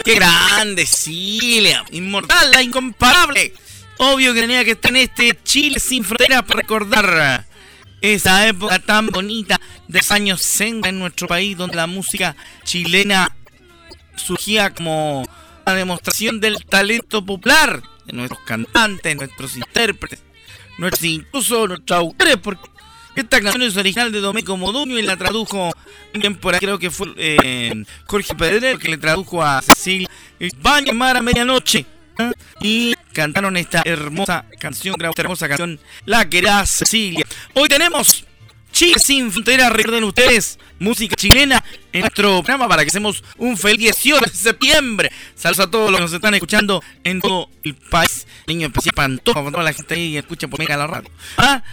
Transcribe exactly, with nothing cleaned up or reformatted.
¡Qué grande, Cilia! Inmortal, la incomparable. Obvio que tenía que estar en este Chile sin fronteras para recordar esa época tan bonita de los años sesenta en nuestro país, donde la música chilena surgía como una demostración del talento popular de nuestros cantantes, nuestros intérpretes, nuestros incluso nuestros autores, porque esta canción es original de Domenico Modugno y la tradujo bien por ahí, creo que fue eh, Jorge Pedrero, que le tradujo a Cecilia Baño Mar a medianoche, ¿eh? Y cantaron esta hermosa canción, grabó esta hermosa canción, La querida Cecilia. Hoy tenemos Chile sin fronteras, recuerden ustedes, música chilena en nuestro programa para que hacemos un feliz dieciocho de septiembre. Saludos a todos los que nos están escuchando en todo el país. Niño especial para toda la gente ahí que escucha por Mega la radio. ¿Ah?